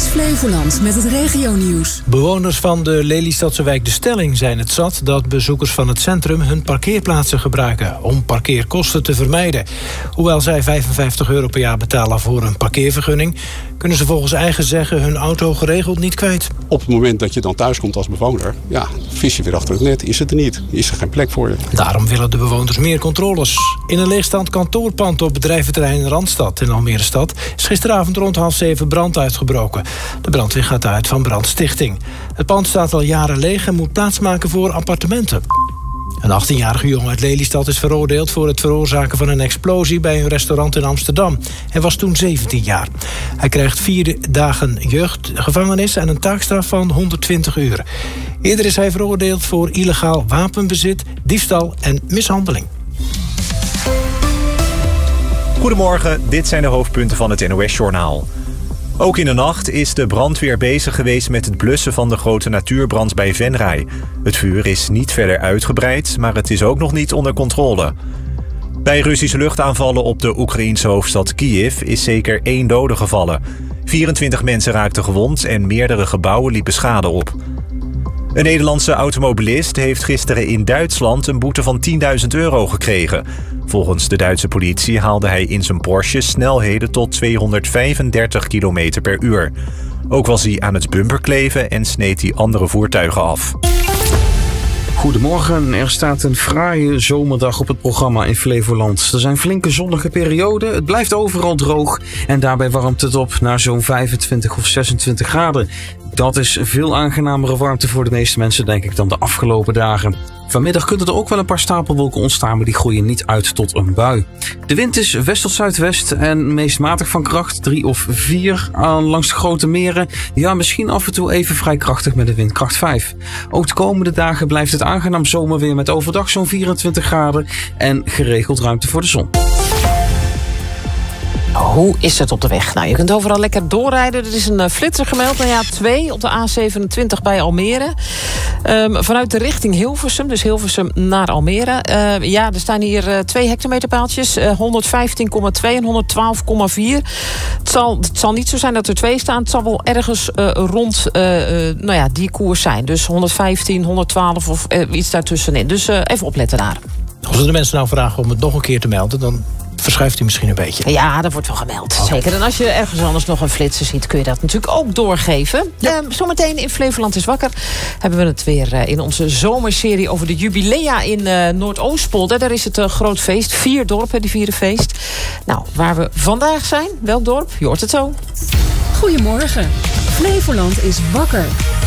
Flevoland met het regionieuws. Bewoners van de Lelystadse wijk De Stelling zijn het zat dat bezoekers van het centrum hun parkeerplaatsen gebruiken om parkeerkosten te vermijden. Hoewel zij €55 per jaar betalen voor een parkeervergunning, kunnen ze volgens eigen zeggen hun auto geregeld niet kwijt. Op het moment dat je dan thuis komt als bewoner, vis je weer achter het net. Is het er niet? Is er geen plek voor je? Daarom willen de bewoners meer controles. In een leegstaand kantoorpand op bedrijventerrein Randstad in Almere-stad is gisteravond rond 6:30 brand uitgebroken. De brandweer gaat uit van brandstichting. Het pand staat al jaren leeg en moet plaatsmaken voor appartementen. Een 18-jarige jongen uit Lelystad is veroordeeld voor het veroorzaken van een explosie bij een restaurant in Amsterdam. Hij was toen 17 jaar. Hij krijgt 4 dagen jeugdgevangenis en een taakstraf van 120 uur. Eerder is hij veroordeeld voor illegaal wapenbezit, diefstal en mishandeling. Goedemorgen, dit zijn de hoofdpunten van het NOS-journaal. Ook in de nacht is de brandweer bezig geweest met het blussen van de grote natuurbrand bij Venray. Het vuur is niet verder uitgebreid, maar het is ook nog niet onder controle. Bij Russische luchtaanvallen op de Oekraïense hoofdstad Kiev is zeker 1 dode gevallen. 24 mensen raakten gewond en meerdere gebouwen liepen schade op. Een Nederlandse automobilist heeft gisteren in Duitsland een boete van €10.000 gekregen. Volgens de Duitse politie haalde hij in zijn Porsche snelheden tot 235 km per uur. Ook was hij aan het bumperkleven en sneed hij andere voertuigen af. Goedemorgen, er staat een fraaie zomerdag op het programma in Flevoland. Er zijn flinke zonnige perioden, het blijft overal droog en daarbij warmt het op naar zo'n 25 of 26 graden. Dat is veel aangenamere warmte voor de meeste mensen, denk ik, dan de afgelopen dagen. Vanmiddag kunnen er ook wel een paar stapelwolken ontstaan, maar die groeien niet uit tot een bui. De wind is west tot zuidwest en meest matig van kracht 3 of 4 langs de grote meren. Ja, misschien af en toe even vrij krachtig met een windkracht 5. Ook de komende dagen blijft het aangenaam zomerweer met overdag zo'n 24 graden en geregeld ruimte voor de zon. Hoe is het op de weg? Nou, je kunt overal lekker doorrijden. Er is een flitser gemeld, nou ja, 2 op de A27 bij Almere. Vanuit de richting Hilversum, dus Hilversum naar Almere. Er staan hier 2 hectometerpaaltjes, 115,2 en 112,4. Het zal niet zo zijn dat er 2 staan. Het zal wel ergens rond die koers zijn. Dus 115, 112 of iets daartussenin. Dus even opletten daar. Als we de mensen nou vragen om het nog een keer te melden, dan verschuift hij misschien een beetje. Ja, dat wordt wel gemeld. Zeker. En als je ergens anders nog een flitser ziet, kun je dat natuurlijk ook doorgeven. Ja. Zometeen in Flevoland is wakker hebben we het weer in onze zomerserie over de jubilea in Noordoostpolder. Daar is het een groot feest. 4 dorpen die vieren feest. Nou, waar we vandaag zijn, welk dorp? Je hoort het zo. Goedemorgen. Flevoland is wakker.